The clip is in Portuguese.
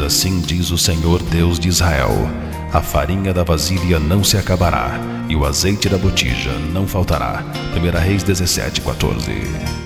assim diz o Senhor Deus de Israel: a farinha da vasilha não se acabará, e o azeite da botija não faltará. 1 Reis 17:14.